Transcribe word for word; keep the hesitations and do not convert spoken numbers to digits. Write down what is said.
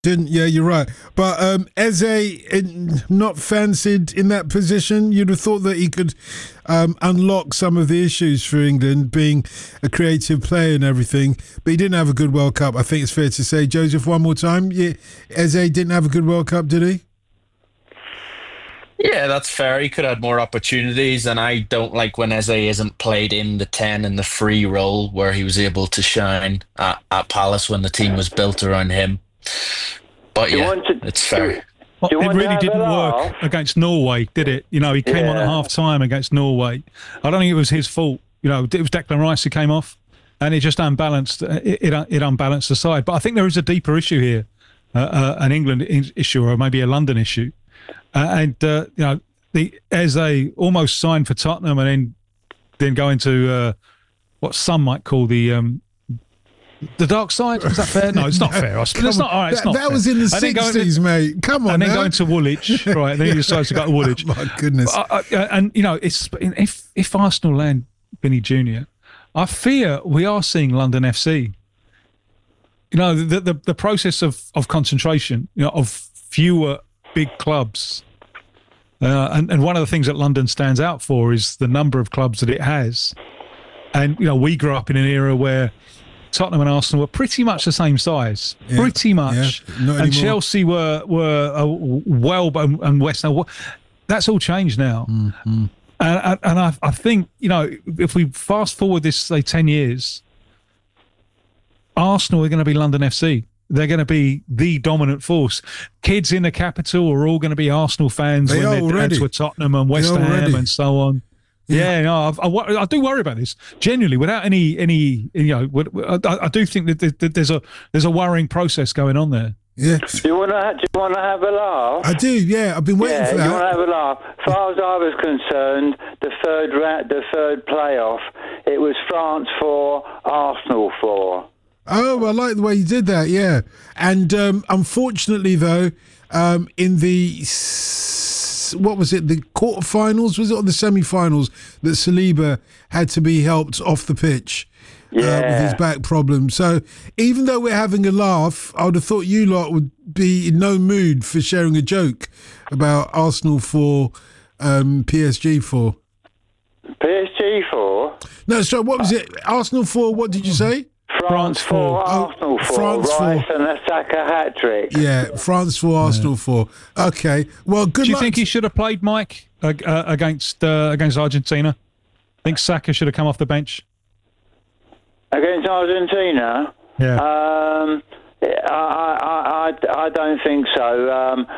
Didn't, yeah, you're right. But um, Eze, in, not fancied in that position. You'd have thought that he could um, unlock some of the issues for England, being a creative player and everything. But he didn't have a good World Cup, I think it's fair to say. Joseph, one more time. Yeah, Eze didn't have a good World Cup, did he? Yeah, that's fair. He could have had more opportunities, and I don't like when Eze isn't played in the ten in the free role where he was able to shine at, at Palace when the team was built around him. But Do you yeah, want to- it's fair. Well, Do you it want to really have a didn't work laugh? against Norway, did it? You know, he came on at Yeah. half time against Norway. I don't think it was his fault. You know, it was Declan Rice who came off, and it just unbalanced. It, it, it unbalanced the side. But I think there is a deeper issue here, uh, uh, an England issue or maybe a London issue. Uh, and uh, you know, the Eze almost signed for Tottenham and then then go into uh, what some might call the. Um, The dark side? Is that fair? No, it's not fair. It's Come not. on. All right, it's that not that fair. was in the And then go into- sixties, mate. Come on, and then now. going to Woolwich, right? Then he decides to go to Woolwich. Oh, my goodness. I, I, and you know, it's if if Arsenal land Vinny Junior, I fear we are seeing London F C. You know, the the, the process of, of concentration, you know, of fewer big clubs, uh, and and one of the things that London stands out for is the number of clubs that it has. And you know, we grew up in an era where Tottenham and Arsenal were pretty much the same size, Yeah, pretty much, yeah, not and anymore. Chelsea were were uh, well, and West Ham. That's all changed now, Mm-hmm. and and I, I think you know if we fast forward this say ten years, Arsenal are going to be London F C. They're going to be the dominant force. Kids in the capital are all going to be Arsenal fans They when are they're already. down to Tottenham and West are Ham already. and so on. Yeah, no, I've, I, wo- I do worry about this genuinely, without any any you know. what- I, I do think that there- that there's a there's a worrying process going on there. Yeah, Do you want to? Do you want to have a laugh? I do. Yeah, I've been waiting Yeah, for do you want to that. have a laugh? As far as I was concerned, the third ra- the third playoff, it was France four, Arsenal four. Oh, I like the way you did that. Yeah, and um, unfortunately, though, um, in the s- what was it? The quarterfinals was it or the semi-finals that Saliba had to be helped off the pitch. Uh, with Yeah. his back problem. So even though we're having a laugh, I would have thought you lot would be in no mood for sharing a joke about Arsenal for um, P S G for. P S G four, No, sorry, what was it? Arsenal for, what did you say? France France four, four. Oh, Arsenal four, France Rice four. and a Saka hat trick. Yeah, France for, Arsenal for. Okay, well, good Do you luck. think he should have played Mike uh, uh, against uh, against Argentina? I think Saka should have come off the bench. Against Argentina? Yeah. Um, I, I, I, I don't think so. Um,